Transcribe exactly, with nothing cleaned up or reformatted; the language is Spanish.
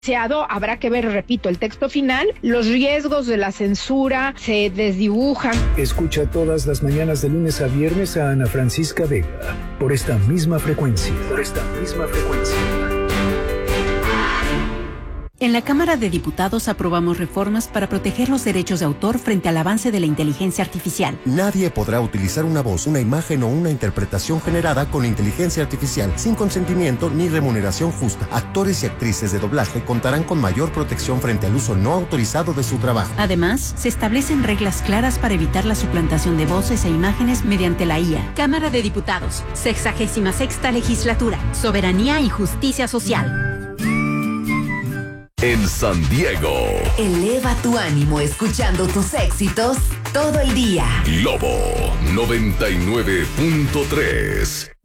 Habrá que ver, repito, el texto final. Los riesgos de la censura se desdibujan. Escucha todas las mañanas de lunes a viernes a Ana Francisca Vega por esta misma frecuencia. Por esta misma frecuencia. En la Cámara de Diputados aprobamos reformas para proteger los derechos de autor frente al avance de la inteligencia artificial. Nadie podrá utilizar una voz, una imagen o una interpretación generada con inteligencia artificial sin consentimiento ni remuneración justa. Actores y actrices de doblaje contarán con mayor protección frente al uso no autorizado de su trabajo. Además, se establecen reglas claras para evitar la suplantación de voces e imágenes mediante la I A. Cámara de Diputados, sexagésima sexta legislatura, soberanía y justicia social. En San Diego. Eleva tu ánimo escuchando tus éxitos todo el día. Globo noventa y nueve punto tres.